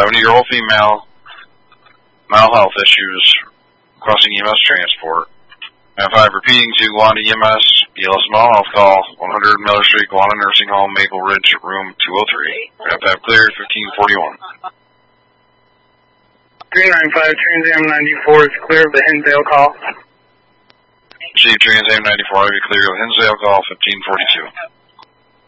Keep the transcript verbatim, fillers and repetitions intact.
seventy-year-old female, mental health issues, requesting E M S transport. F five repeating to Guanda E M S, E L S mental health call, one hundred Miller Street, Guanda Nursing Home, Maple Ridge, room two oh three. F five cleared, fifteen forty-one. three nine five, Trans Am ninety-four is clear of the Hinsdale call. Chief Trans Am ninety-four, I be clear of Hinsdale call, fifteen forty-two.